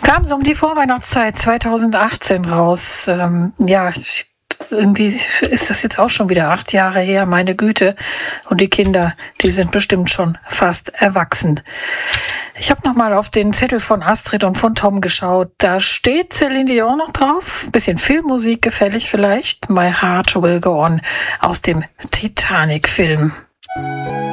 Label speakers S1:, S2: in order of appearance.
S1: Kam so um die Vorweihnachtszeit 2018 raus. Irgendwie ist das jetzt auch schon wieder 8 Jahre her, meine Güte. Und die Kinder, die sind bestimmt schon fast erwachsen. Ich habe nochmal auf den Zettel von Astrid und von Tom geschaut. Da steht Celine Dion noch drauf. Bisschen Filmmusik gefällig vielleicht. My Heart Will Go On aus dem Titanic-Film.